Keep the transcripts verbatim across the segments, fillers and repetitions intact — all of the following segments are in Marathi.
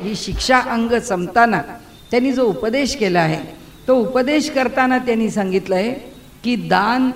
ही शिक्षा अंग संपताना त्यांनी जो उपदेश केला आहे तो उपदेश करताना त्यांनी सांगितलं आहे की दान,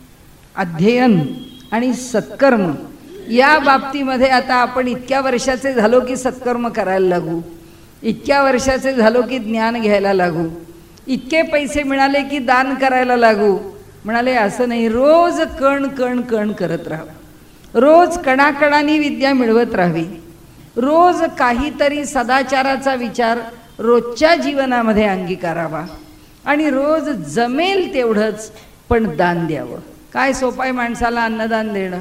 अध्ययन आणि सत्कर्म या बाबतीमध्ये आता आपण इतक्या वर्षाचे झालो की सत्कर्म करायला लागू, इतक्या वर्षाचे झालो की ज्ञान घ्यायला लागू, इतके पैसे मिळाले की दान करायला लागू. म्हणाले असं नाही, रोज कण कण कण करत राहा, रोज कणाकणांनी विद्या मिळवत राहावी, रोज काहीतरी सदाचाराचा विचार रोजच्या जीवनामध्ये अंगीकारावा आणि रोज जमेल तेवढंच पण दान द्यावं. काय सोपाय माणसाला अन्नदान देणं,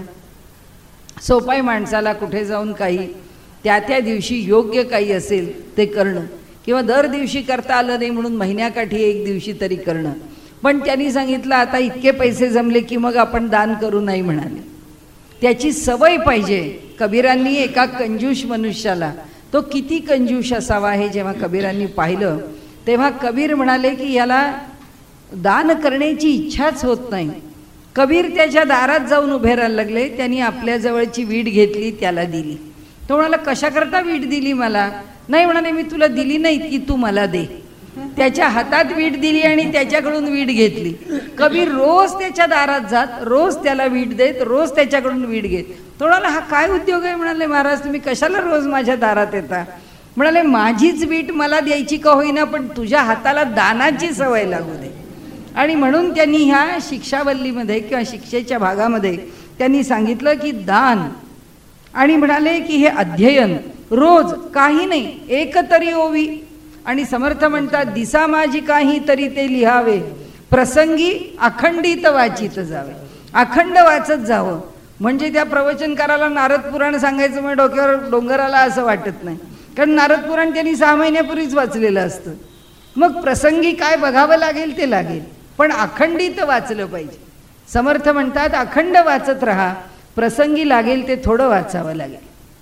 सोपाय माणसाला कुठे जाऊन काही त्या त्या दिवशी योग्य काही असेल ते करणं, किंवा दर दिवशी करता आलं नाही म्हणून महिन्याकाठी एक दिवशी तरी करणं. पण त्यांनी सांगितलं आता इतके पैसे जमले की मग आपण दान करू नाही म्हणाले. त्याची सवय पाहिजे. कबीरांनी एका कंजूष मनुष्याला, तो किती कंजूष असावा हे जेव्हा कबीरांनी पाहिलं तेव्हा कबीर म्हणाले की याला दान करण्याची इच्छाच होत नाही. कबीर त्याच्या दारात जाऊन उभे राहायला लागले. त्यांनी आपल्या जवळची वीट घेतली, त्याला दिली. तो म्हणाला कशाकरता वीट दिली मला? नाही म्हणाले मी तुला दिली नाही की तू मला दे. त्याच्या हातात वीट दिली आणि त्याच्याकडून वीट घेतली. कबीर रोज त्याच्या दारात जात, रोज त्याला वीट देत, रोज त्याच्याकडून वीट घेत. तो म्हणाला हा काय उद्योग आहे? म्हणाले महाराज तुम्ही कशाला रोज माझ्या दारात येता? म्हणाले माझीच वीट मला द्यायची का होईना पण तुझ्या हाताला दानाची सवय लागू दे. आणि म्हणून त्यांनी ह्या शिक्षावल्लीमध्ये किंवा शिक्षेच्या भागामध्ये त्यांनी सांगितलं की दान आणि म्हणाले की हे अध्ययन रोज काही नाही एक तरी ओवी. आणि समर्थ म्हणतात दिसा माझी काही तरी ते लिहावे, प्रसंगी अखंडित वाचित जावे. अखंड वाचत जावं म्हणजे त्या प्रवचनकाराला नारद पुराण सांगायचं म्हणजे डोक्यावर डोंगराला असं वाटत नाही, कारण नारद पुराण त्यांनी सहा महिन्यापूर्वीच वाचलेलं असतं. मग प्रसंगी काय बघावं लागेल ते लागेल, पण अखंडित वाचलं पाहिजे. समर्थ म्हणतात अखंड वाचत राहा, प्रसंगी लागेल ते थोडं वाचावं लागेल.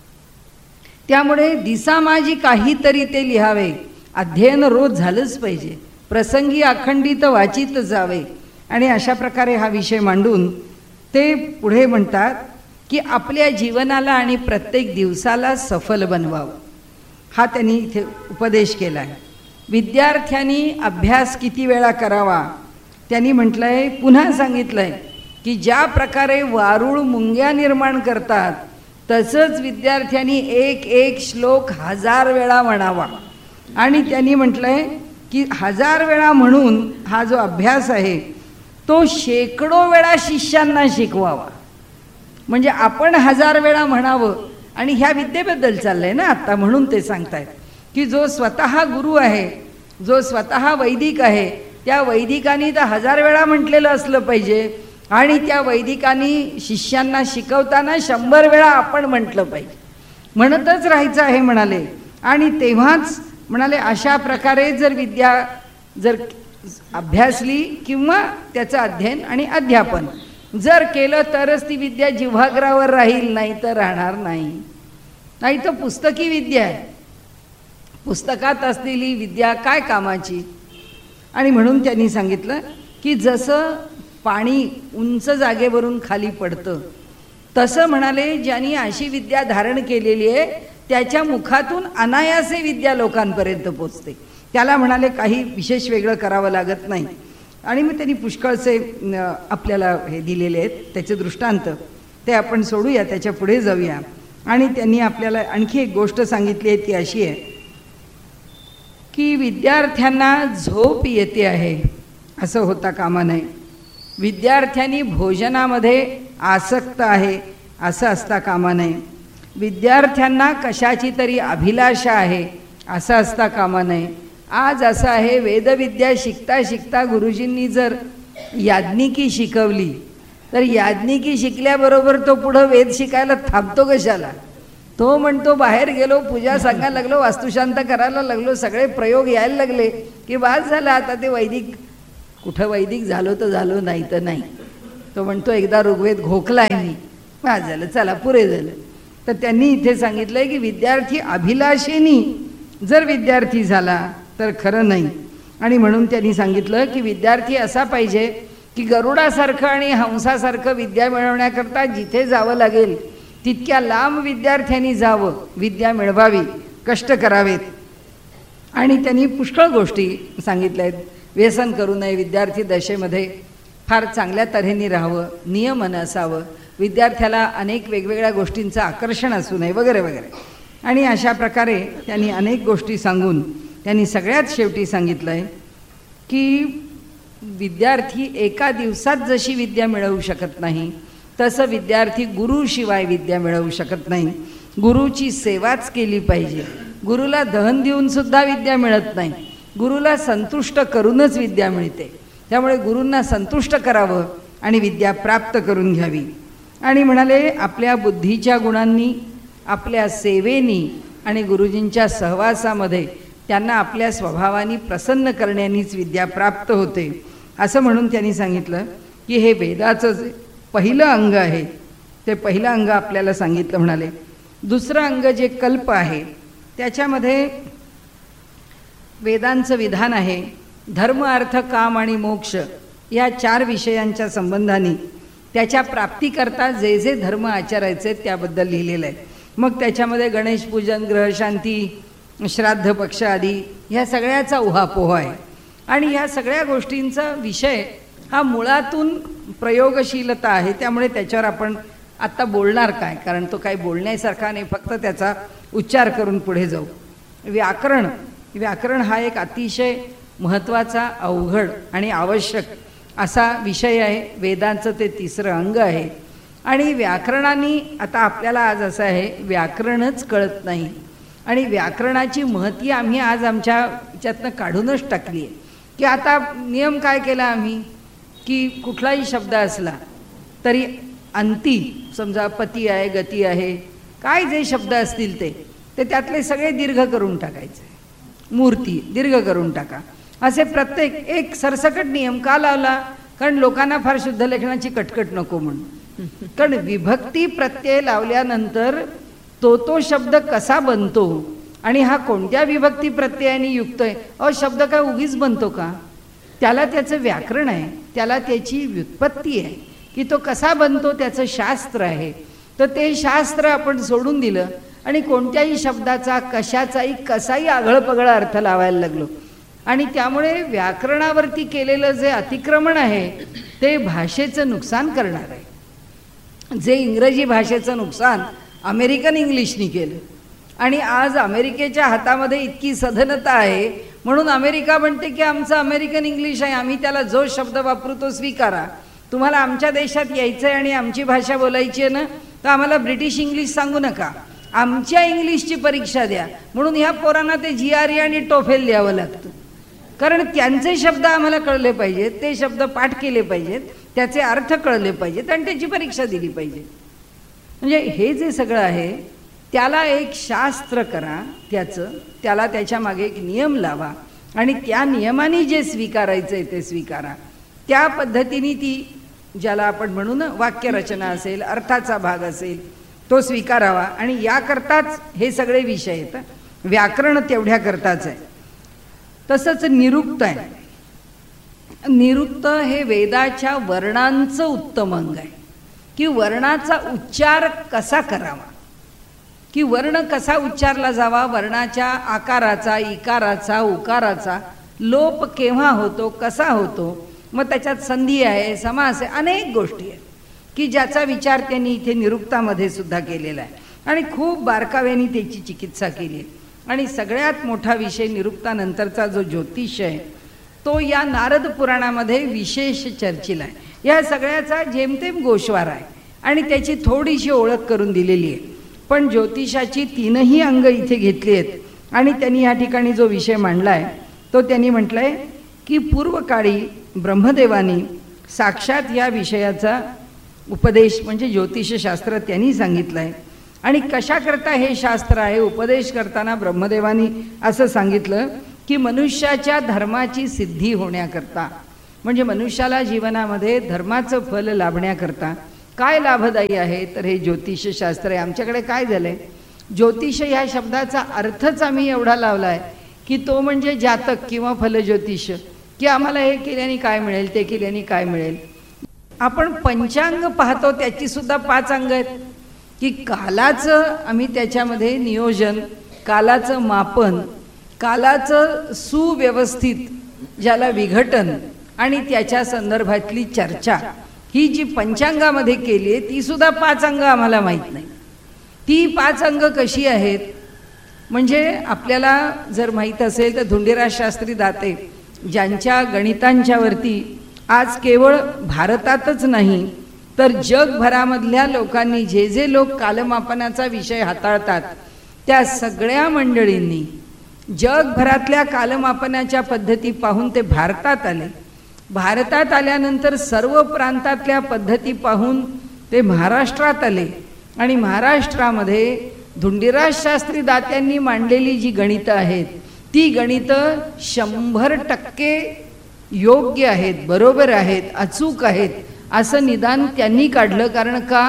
त्यामुळे दिसा माझी काहीतरी ते लिहावे, अध्ययन रोज झालंच पाहिजे, प्रसंगी अखंडित वाचित जावे. आणि अशा प्रकारे हा विषय मांडून ते पुढे म्हणतात की आपल्या जीवनाला आणि प्रत्येक दिवसाला सफल बनवावं, हा त्यांनी इथे उपदेश केला आहे. विद्यार्थ्यांनी अभ्यास किती वेळा करावा त्यांनी म्हटलं आहे, पुन्हा सांगितलं आहे की ज्या प्रकारे वारुळ मुंग्या निर्माण करतात तसंच विद्यार्थ्यांनी एक एक श्लोक हजार वेळा म्हणावा. आणि त्यांनी म्हटलं आहे की हजार वेळा म्हणून हा जो अभ्यास आहे तो शेकडो वेळा शिष्यांना शिकवावा. म्हणजे आपण हजार वेळा म्हणावं. आणि ह्या विद्येबद्दल चाललंय ना आत्ता, म्हणून ते सांगतायत की जो स्वतः गुरु आहे, जो स्वतः वैदिक आहे, त्या वैदिकांनी तर हजार वेळा म्हटलेलं असलं पाहिजे आणि त्या वैदिकांनी शिष्यांना शिकवताना शंभर वेळा आपण म्हटलं पाहिजे, म्हणतच राहायचं आहे म्हणाले. आणि तेव्हाच म्हणाले अशा प्रकारे जर विद्या जर अभ्यासली किंवा त्याचं अध्ययन आणि अध्यापन जर केलं तरच ती विद्या जिव्हाग्रावर राहील, नाही तर राहणार नाही. नाही तर पुस्तकी विद्या आहे, पुस्तकात असलेली विद्या काय कामाची. आणि म्हणून त्यांनी सांगितलं की जसं पाणी उंच जागेवरून खाली पडतं तसं म्हणाले ज्यांनी अशी विद्या धारण केलेली आहे त्याच्या मुखातून अनायासे विद्या लोकांपर्यंत पोचते. त्याला म्हणाले काही विशेष वेगळं करावं लागत नाही. आणि मग त्यांनी पुष्कळचे आपल्याला हे दिलेले आहेत त्याचे दृष्टांत, ते आपण सोडूया, त्याच्या पुढे जाऊया. आणि त्यांनी आपल्याला आणखी एक गोष्ट सांगितली आहे ती अशी आहे की विद्यार्थ्यांना झोप येते आहे असं होता कामा नये. विद्यार्थ्यांनी भोजनामध्ये आसक्त आहे असं असता कामा नये. विद्यार्थ्यांना कशाची तरी अभिलाषा आहे असं असता कामा नये. आज असं आहे वेदविद्या शिकता शिकता गुरुजींनी जर याज्ञिकी शिकवली तर याज्ञिकी शिकल्याबरोबर तो पुढं वेद शिकायला थांबतो कशाला? तो म्हणतो बाहेर गेलो, पूजा सांगायला लागलो, वास्तुशांत करायला लागलो, सगळे प्रयोग यायला लागले की बास झाला आता ते वैदिक. कुठं वैदिक झालो तर झालो, नाही तर नाही. तो म्हणतो एकदा ऋग्वेद घोकलाय मी, बास झालं, चला पुरे झालं. तर त्यांनी इथे सांगितलंय की विद्यार्थी अभिलाषेनी जर विद्यार्थी झाला तर खरं नाही. आणि म्हणून त्यांनी सांगितलं की विद्यार्थी असा पाहिजे की गरुडासारखं आणि हंसासारखं विद्या मिळवण्याकरता जिथे जावं लागेल तितक्या लांब विद्यार्थ्यांनी जावं, विद्या मिळवावी. कष्ट करावेत. आणि त्यांनी पुष्कळ गोष्टी सांगितल्या आहेत. व्यसन करू नये, विद्यार्थी दशेमध्ये फार चांगल्या तऱ्हेने राहावं, नियमन असावं, विद्यार्थ्याला अनेक वेगवेगळ्या गोष्टींचं आकर्षण असू नये वगैरे वगैरे. आणि अशा प्रकारे त्यांनी अनेक गोष्टी सांगून त्यांनी सगळ्यात शेवटी सांगितलं आहे की विद्यार्थी एका दिवसात जशी विद्या मिळवू शकत नाही तसं विद्यार्थी गुरुशिवाय विद्या मिळवू शकत नाही. गुरुची सेवाच केली पाहिजे. गुरुला दहन देऊन सुद्धा विद्या मिळत नाही, गुरुला संतुष्ट करूनच विद्या मिळते. त्यामुळे गुरूंना संतुष्ट करावं आणि विद्या प्राप्त करून घ्यावी. आणि म्हणाले आपल्या बुद्धीच्या गुणांनी, आपल्या सेवेनी आणि गुरुजींच्या सहवासामध्ये त्यांना आपल्या स्वभावाने प्रसन्न करण्यानीच विद्या प्राप्त होते, असं म्हणून त्यांनी सांगितलं की हे वेदाचं जे पहिलं अंग आहे ते पहिलं अंग आपल्याला सांगितलं. म्हणाले दुसरं अंग जे कल्प आहे त्याच्यामध्ये वेदांचं विधान आहे. धर्म, अर्थ, काम आणि मोक्ष या चार विषयांच्या संबंधाने त्याच्या प्राप्तीकरता जे जे धर्म आचरायचे त्याबद्दल लिहिलेलं आहे. मग त्याच्यामध्ये गणेश पूजन, ग्रहशांती, श्राद्ध पक्ष आदी ह्या सगळ्याचा उहापोह आहे. आणि ह्या सगळ्या गोष्टींचा विषय हा मुळातून प्रयोगशीलता आहे. त्यामुळे त्याच्यावर आपण आत्ता बोलणार काय, कारण तो काही बोलण्यासारखा नाही, फक्त त्याचा उच्चार करून पुढे जाऊ. व्याकरण व्याकरण हा एक अतिशय महत्त्वाचा, अवघड आणि आवश्यक असा विषय आहे. वेदांचं ते तिसरं अंग आहे. आणि व्याकरणाने आता आपल्याला आज असं आहे व्याकरणच कळत नाही आणि व्याकरणाची महती आम्ही आज आमच्या ह्याच्यातनं काढूनच टाकली आहे. की आता नियम काय केला आम्ही की कुठलाही शब्द असला तरी अंती, समजा पती आहे, गती आहे, काय जे शब्द असतील ते ते त्यातले सगळे दीर्घ करून टाकायचे. मूर्ती दीर्घ करून टाका, असे प्रत्येक एक सरसकट नियम का लावला? कारण लोकांना फार शुद्ध लेखनाची कटकट नको म्हणून. कारण विभक्ती प्रत्यय लावल्यानंतर तो तो शब्द कसा बनतो आणि हा कोणत्या विभक्ती प्रत्ययाने युक्त आहे, अ शब्द काय उगीच बनतो का? त्याला त्याचं व्याकरण आहे, त्याला त्याची व्युत्पत्ती आहे की तो कसा बनतो, त्याचं शास्त्र आहे. तर ते शास्त्र आपण सोडून दिलं आणि कोणत्याही शब्दाचा कशाचाही कसाही आगळपगळा अर्थ लावायला लागलो. आणि त्यामुळे व्याकरणावरती केलेलं जे अतिक्रमण आहे ते भाषेचं नुकसान करणार आहे. जे इंग्रजी भाषेचं नुकसान अमेरिकन इंग्लिशनी केलं आणि आज अमेरिकेच्या हातामध्ये इतकी सधनता आहे म्हणून अमेरिका म्हणते की आमचं अमेरिकन इंग्लिश आहे, आम्ही त्याला जो शब्द वापरू तो स्वीकारा. तुम्हाला आमच्या देशात यायचं आहे आणि आमची भाषा बोलायची आहे ना, तर आम्हाला ब्रिटिश इंग्लिश सांगू नका, आमच्या इंग्लिशची परीक्षा द्या. म्हणून ह्या पोरांना ते जी आर ई आणि टोफेल द्यावं लागतं. कारण त्यांचे शब्द आम्हाला कळले पाहिजेत, ते शब्द पाठ केले पाहिजेत, त्याचे अर्थ कळले पाहिजेत आणि त्याची परीक्षा दिली पाहिजे. म्हणजे हे जे सगळं आहे त्याला एक शास्त्र करा, त्याचं त्याला त्याच्या मागे एक नियम लावा आणि त्या नियमाने जे स्वीकारायचं आहे ते स्वीकारा. त्या पद्धतीने ती ज्याला आपण म्हणू ना वाक्यरचना असेल, अर्थाचा भाग असेल, तो स्वीकारावा. आणि याकरताच हे सगळे विषय आहेत. व्याकरण तेवढ्या करताच आहे. तसंच निरुक्त आहे. निरुक्त हे वेदाच्या वर्णांचं उत्तम अंग आहे की वर्णाचा उच्चार कसा करावा, की वर्ण कसा उच्चारला जावा, वर्णाच्या आकाराचा, इकाराचा, उकाराचा लोप केव्हा होतो, कसा होतो, मग त्याच्यात संधी आहे, समास आहे, अनेक गोष्टी आहेत की ज्याचा विचार त्यांनी इथे निरुक्तामध्ये सुद्धा केलेला आहे आणि खूप बारकाव्याने त्याची चिकित्सा केली आहे. आणि सगळ्यात मोठा विषय निरुक्तानंतरचा जो ज्योतिष आहे तो या नारद पुराणामध्ये विशेष चर्चेला आहे. या सगळ्याचा जेमतेम गोषवार आहे आणि त्याची थोडीशी ओळख करून दिलेली आहे. पण ज्योतिषाची तीनही अंग इथे घेतली आहेत आणि त्यांनी या ठिकाणी जो विषय मांडला आहे तो त्यांनी म्हटलं आहे की पूर्वकाळी ब्रह्मदेवानी साक्षात या विषयाचा उपदेश म्हणजे ज्योतिषशास्त्र त्यांनी सांगितलं आहे. आणि कशाकरता हे शास्त्र आहे, उपदेश करताना ब्रह्मदेवानी असं सांगितलं की मनुष्याच्या धर्माची सिद्धी होण्याकरता, म्हणजे मनुष्याला जीवनामध्ये धर्माचं फल लाभण्याकरता काय लाभदायी आहे, तर हे ज्योतिषशास्त्र आहे. आमच्याकडे काय झालं आहे, ज्योतिष ह्या शब्दाचा अर्थच आम्ही एवढा लावला आहे की तो म्हणजे जातक किंवा फलज्योतिष, की आम्हाला हे केल्याने काय मिळेल, ते केल्याने काय मिळेल. आपण पंचांग पाहतो त्याची सुद्धा पाच अंग आहेत की कालाचं आम्ही त्याच्यामध्ये नियोजन कालाचं मापन, कालाचं सुव्यवस्थित ज्याला विघटन आणि त्याच्या संदर्भातली चर्चा ही जी पंचांगामध्ये केली आहे ती सुद्धा पाच अंग आम्हाला माहीत नाही. ती पाच अंग कशी आहेत म्हणजे आपल्याला जर माहीत असेल तर धुंडीराज शास्त्री दाते ज्यांच्या गणितांच्यावरती आज केवळ भारतातच नाही तर जगभरामधल्या लोकांनी, जे जे लोक कालमापनाचा विषय हाताळतात त्या सगळ्या मंडळींनी जगभरातल्या कालमापनाच्या पद्धती पाहून ते भारतात आले. भारतात आल्यानंतर सर्व प्रांतातल्या पद्धती पाहून ते महाराष्ट्रात आले आणि महाराष्ट्रामध्ये धुंडीराज शास्त्री दात्यांनी मांडलेली जी गणितं आहेत ती गणितं शंभर टक्के योग्य आहेत, बरोबर आहेत, अचूक आहेत असं निदान त्यांनी काढलं. कारण का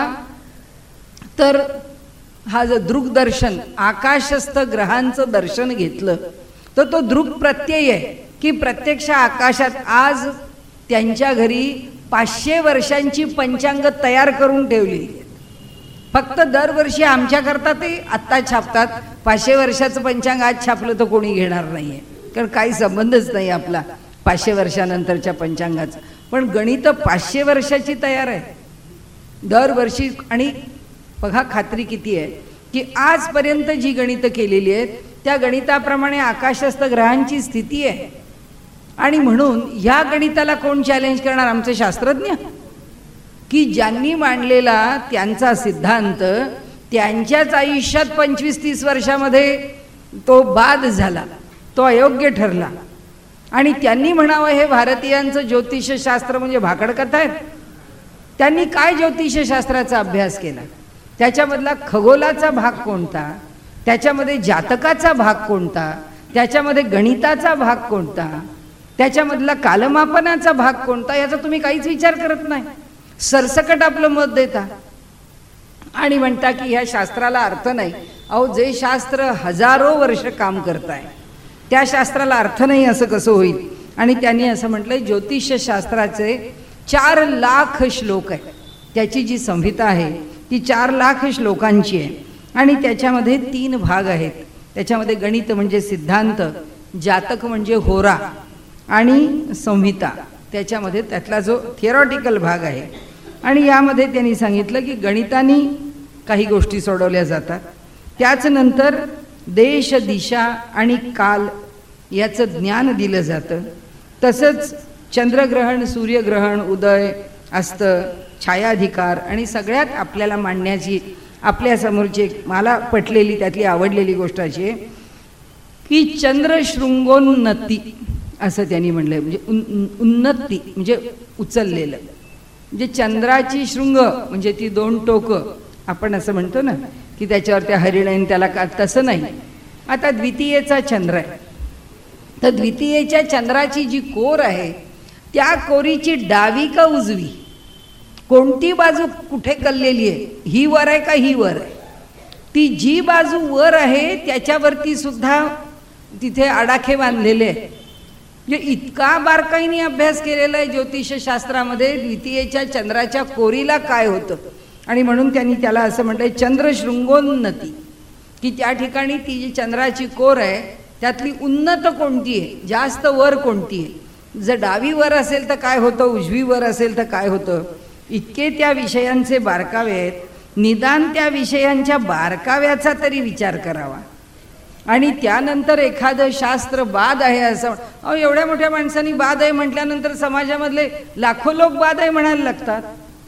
तर हा जो दृग्दर्शन, आकाशस्थ ग्रहांचं दर्शन घेतलं तर तो दृग प्रत्यय आहे की प्रत्यक्ष आकाशात आज त्यांच्या घरी पाचशे वर्षांची पंचांग तयार करून ठेवली. फक्त दरवर्षी आमच्याकरता ते आत्ता छापतात. पाचशे वर्षाचं पंचांग आज छापलं तर कोणी घेणार नाही आहे, कारण काही संबंधच नाही आपला पाचशे वर्षानंतरच्या पंचांगाचा. पण गणितं पाचशे वर्षाची तयार आहे दरवर्षी. आणि बघा खात्री किती आहे की आजपर्यंत जी गणितं केलेली आहेत त्या गणिताप्रमाणे आकाशस्थ ग्रहांची स्थिती आहे. आणि म्हणून ह्या गणिताला कोण चॅलेंज करणार? आमचे शास्त्रज्ञ, की ज्यांनी मांडलेला त्यांचा सिद्धांत त्यांच्याच आयुष्यात पंचवीस तीस वर्षामध्ये तो बाद झाला, तो अयोग्य ठरला. आणि त्यांनी म्हणावं हे भारतीयांचं ज्योतिषशास्त्र म्हणजे भाकडकथा आहेत. त्यांनी काय ज्योतिषशास्त्राचा अभ्यास केला? त्याच्यामधला खगोलाचा भाग कोणता, त्याच्यामध्ये जातकाचा भाग कोणता, त्याच्यामध्ये गणिताचा भाग कोणता, त्याच्यामधला कालमापनाचा भाग कोणता, याचा तुम्ही काहीच विचार करत नाही. सरसकट आपलं मत देता आणि म्हणता की ह्या शास्त्राला अर्थ नाही. अहो, जे शास्त्र हजारो वर्ष काम करत आहे त्या शास्त्राला अर्थ नाही असं कसं होईल? आणि त्यांनी असं म्हटलंय ज्योतिषशास्त्राचे चार लाख श्लोक आहेत. त्याची जी संहिता आहे ती चार लाख श्लोकांची आहे आणि त्याच्यामध्ये तीन भाग आहेत. त्याच्यामध्ये गणित म्हणजे सिद्धांत, जातक म्हणजे होरा आणि संहिता त्याच्यामध्ये त्यातला जो थिअरॉटिकल भाग आहे. आणि यामध्ये त्यांनी सांगितलं की गणितानी काही गोष्टी सोडवल्या जातात, त्याच नंतर देश, दिशा आणि काल याचं ज्ञान दिलं जातं. तसंच चंद्रग्रहण, सूर्यग्रहण, उदय, अस्त, छायाधिकार आणि सगळ्यात आपल्याला मांडण्याची आपल्यासमोरची मला पटलेली त्यातली आवडलेली गोष्ट अशी आहे की चंद्रशृंगोन्नती असं त्यांनी म्हणलंय. म्हणजे उन उन्नती म्हणजे उचललेलं, म्हणजे चंद्राची शृंग म्हणजे ती दोन टोकं आपण असं म्हणतो ना की त्याच्यावर त्या हरिण त्याला का, तसं नाही. आता द्वितीयेचा चंद्र आहे तर द्वितीयेच्या चंद्राची जी कोर आहे त्या कोरीची डावी का उजवी, कोणती बाजू कुठे कललेली आहे, ही वर आहे का ही वर आहे, ती जी बाजू वर आहे त्याच्यावरती सुद्धा तिथे आडाखे बांधलेले आहे. म्हणजे इतका बारकाईने अभ्यास केलेला आहे ज्योतिषशास्त्रामध्ये द्वितीयेच्या चंद्राच्या कोरीला काय होतं. आणि म्हणून त्यांनी त्याला असं म्हटलंय चंद्रशृंगोन्नती, की त्या ठिकाणी ती जी चंद्राची कोर आहे त्यातली उन्नत कोणती आहे, जास्त वर कोणती आहे, जर डावी वर असेल तर काय होतं, उजवी वर असेल तर काय होतं. इतके त्या विषयांचे बारकावे आहेत. निदान त्या विषयांच्या बारकाव्याचा तरी विचार करावा. आणि त्यानंतर एखादं शास्त्र बाद आहे असं, अहो एवढ्या मोठ्या माणसांनी बाद आहे म्हटल्यानंतर समाजामधले लाखो लोक बाद आहे म्हणायला लागतात.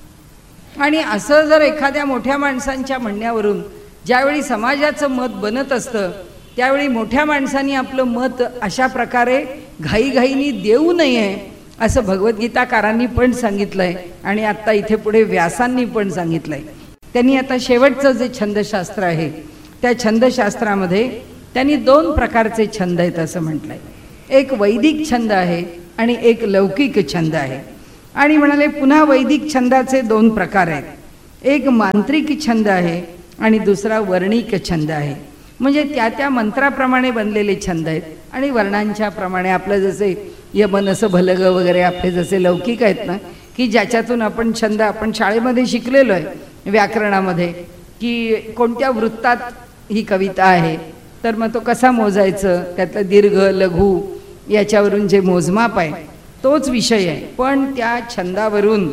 आणि असं जर एखाद्या मोठ्या माणसांच्या म्हणण्यावरून ज्यावेळी समाजाचं मत बनत असतं त्यावेळी मोठ्या माणसांनी आपलं मत अशा प्रकारे घाईघाईनी देऊ नये असं भगवद्गीताकारांनी पण सांगितलंय आणि आत्ता इथे पुढे व्यासांनी पण सांगितलंय. त्यांनी आता शेवटचं जे छंदशास्त्र आहे त्या छंदशास्त्रामध्ये त्यांनी दोन प्रकारचे छंद आहेत असं म्हटलंय. एक वैदिक छंद आहे आणि एक लौकिक छंद आहे. आणि म्हणाले पुन्हा वैदिक छंदाचे दोन प्रकार आहेत, एक मांत्रिक छंद आहे आणि दुसरा वर्णिक छंद आहे. म्हणजे त्या त्या मंत्राप्रमाणे बनलेले छंद आहेत आणि वर्णांच्या प्रमाणे आपलं जसे यमन असं भलग वगैरे आपले जसे लौकिक आहेत ना, की ज्याच्यातून आपण छंद आपण शाळेमध्ये शिकलेलो आहे व्याकरणामध्ये की कोणत्या वृत्तात ही कविता आहे तर मग तो कसा मोजायचं, त्यातलं दीर्घ लघु याच्यावरून जे मोजमाप आहे तोच विषय आहे. पण त्या छंदावरून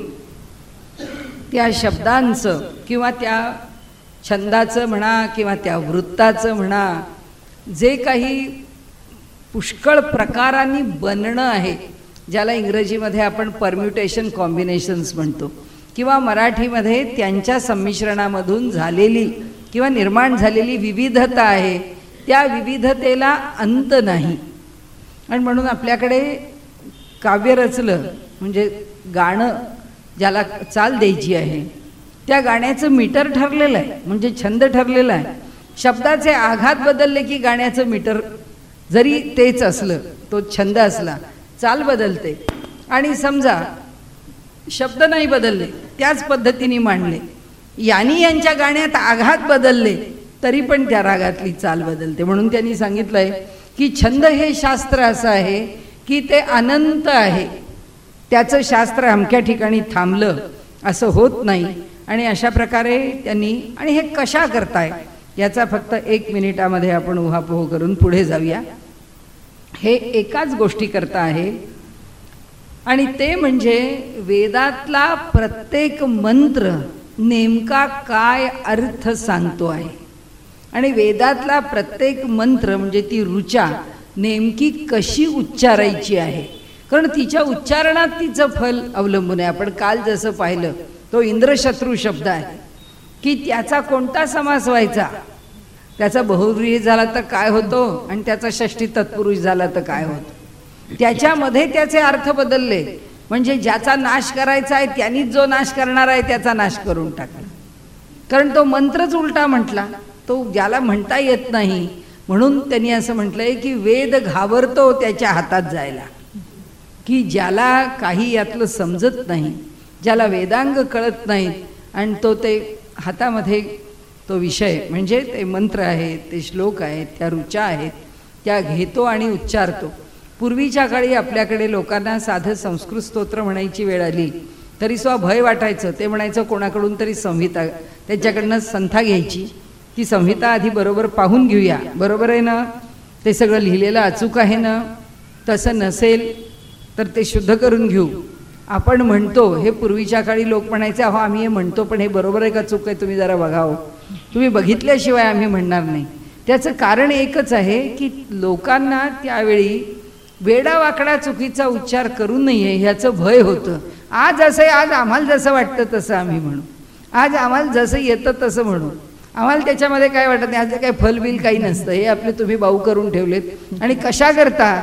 त्या शब्दांचं किंवा त्या छंदाचं म्हणा किंवा त्या वृत्ताचं म्हणा जे काही पुष्कळ प्रकारांनी बनणं आहे, ज्याला इंग्रजीमध्ये आपण परम्युटेशन कॉम्बिनेशन्स म्हणतो, किंवा मराठीमध्ये त्यांच्या संमिश्रणामधून झालेली किंवा निर्माण झालेली विविधता आहे, त्या विविधतेला अंत नाही. आणि म्हणून आपल्याकडे काव्य रचलं म्हणजे गाणं ज्याला चाल द्यायची आहे त्या गाण्याचं मीटर ठरलेलं आहे, म्हणजे छंद ठरलेला आहे. शब्दाचे आघात बदलले की गाण्याचं मीटर जरी तेच असलं, तो छंद असला, चाल बदलते. आणि समजा शब्द नाही बदलले, त्याच पद्धतीने मांडले, यांनी यांच्या गाण्यात आघात बदलले तरी पण त्या रागातली चाल बदलते. म्हणून त्यांनी सांगितलंय की छंद हे शास्त्र असं आहे की ते अनंत आहे, त्याचं शास्त्र अमक्या ठिकाणी थांबलं असं होत नाही. आणि अशा प्रकारे त्यांनी, आणि हे कशा करताय याचा फक्त एक मिनिटामध्ये आपण उहापोह करून पुढे जाऊया. हे एकाच गोष्टी करता आहे, आणि ते म्हणजे वेदातला प्रत्येक मंत्र नेमका काय अर्थ सांगतो आहे, आणि वेदातला प्रत्येक मंत्र म्हणजे ती ऋचा नेमकी कशी उच्चारायची आहे, कारण तिच्या उच्चारणात तिचं फल अवलंबून आहे. आपण काल जसं पाहिलं तो इंद्रशत्रू शब्द आहे की त्याचा कोणता समास व्हायचा, त्याचा बहुव्रीही झाला तर काय होतो आणि त्याचा षष्ठी तत्पुरुष झाला तर काय होतो, त्याच्यामध्ये त्याचे अर्थ बदलले. म्हणजे ज्याचा नाश करायचा आहे त्यांनीच जो नाश करणार आहे त्याचा नाश करून टाकला, कारण तो मंत्रच उलटा म्हटला, तो ज्याला म्हणता येत नाही. म्हणून त्यांनी असं म्हटलंय की वेद घाबरतो त्याच्या हातात जायला, की ज्याला काही यातलं समजत नाही, ज्याला वेदांग कळत नाही, आणि तो ते हातामध्ये तो विषय म्हणजे ते मंत्र आहेत, ते श्लोक आहेत, त्या ऋचा आहेत, त्या घेतो आणि उच्चारतो. पूर्वीच्या काळी आपल्याकडे लोकांना साधं संस्कृत स्तोत्र म्हणायची वेळ आली तरी सुद्धा भय वाटायचं. ते म्हणायचं कोणाकडून तरी संहिता, त्याच्याकडनं संथा घ्यायची, ती संहिता आधी बरोबर पाहून घेऊया, बरोबर आहे ना, ते सगळं लिहिलेलं अचूक आहे ना, तसं नसेल तर ते शुद्ध करून घेऊ. आपण म्हणतो हे पूर्वीच्या काळी लोक म्हणायचे, अहो आम्ही हे म्हणतो पण हे बरोबर आहे का चूक आहे तुम्ही जरा बघावं, तुम्ही बघितल्याशिवाय आम्ही म्हणणार नाही. त्याचं कारण एकच आहे की लोकांना त्यावेळी वेडावाकडा चुकीचा उच्चार करू नये ह्याचं भय होतं. आज असं आहे, आज आम्हाला जसं वाटतं तसं आम्ही म्हणू, आज आम्हाला जसं येतं तसं म्हणू, आम्हाला त्याच्यामध्ये काय वाटत नाही, आज काही फलबिल काही नसतं, हे आपले तुम्ही बाऊ करून ठेवलेत. आणि कशा करता,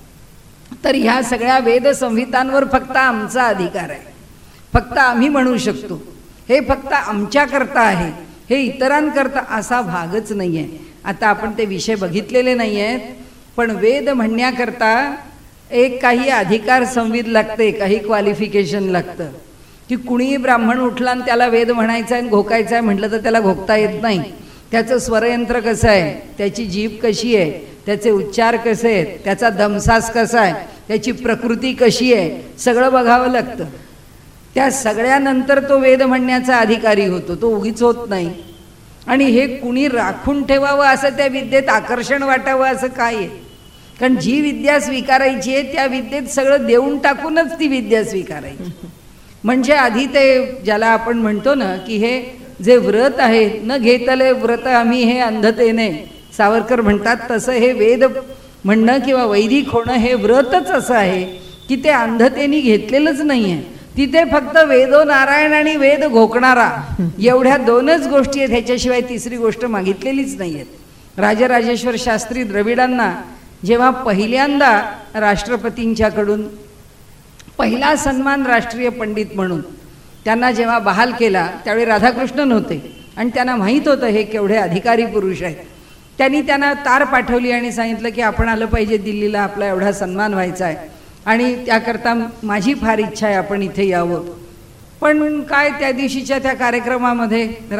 तर ह्या सगळ्या वेद संहितांवर फक्त आमचा अधिकार आहे, फक्त आम्ही म्हणू शकतो, हे फक्त आमच्याकरता आहे, हे इतरांकरता असा भागच नाही आहे. आता आपण ते विषय बघितलेले नाही आहेत, पण वेद म्हणण्याकरता एक काही अधिकार संविध लागते, काही क्वालिफिकेशन लागतं. की कुणीही ब्राह्मण उठला आणि त्याला वेद म्हणायचा आहे घोकायचा आहे म्हटलं तर त्याला घोकता येत नाही. त्याचं स्वरयंत्र कसं आहे, त्याची जीभ कशी आहे, त्याचे उच्चार कसे आहेत, त्याचा दमसास कसा आहे, त्याची प्रकृती कशी आहे, सगळं बघावं लागतं. त्या सगळ्यानंतर तो वेद म्हणण्याचा अधिकारी होतो, तो उगीच होत नाही. आणि हे कुणी राखून ठेवावं असं त्या विद्येत आकर्षण वाटावं असं काय आहे, कारण जी विद्या स्वीकारायची आहे त्या विद्येत सगळं देऊन टाकूनच ती विद्या स्वीकारायची. म्हणजे आधी ते ज्याला आपण म्हणतो ना की हे जे व्रत आहे, न घेतले व्रत आम्ही हे अंधतेने, सावरकर म्हणतात तसं हे वेद म्हणणं किंवा वैदिक होणं हे व्रतच असं आहे की ते अंधतेने घेतलेलंच नाही आहे. तिथे फक्त वेदो नारायण आणि वेद घोकणारा एवढ्या दोनच गोष्टी आहेत, ह्याच्याशिवाय तिसरी गोष्ट मागितलेलीच नाही आहेत. राजराजेश्वर शास्त्री द्रविडांना जेव्हा पहिल्यांदा राष्ट्रपतींच्याकडून पहिला सन्मान राष्ट्रीय पंडित म्हणून त्यांना जेव्हा बहाल केला त्यावेळी राधाकृष्णन होते आणि त्यांना माहीत होतं हे केवढे अधिकारी पुरुष आहेत. त्यांनी त्यांना तार पाठवली आणि सांगितलं की आपण आलं पाहिजे दिल्लीला, आपला एवढा सन्मान व्हायचा आहे आणि त्याकरता माझी फार इच्छा आहे आपण इथे यावं. पण काय त्या दिवशीच्या त्या कार्यक्रमामध्ये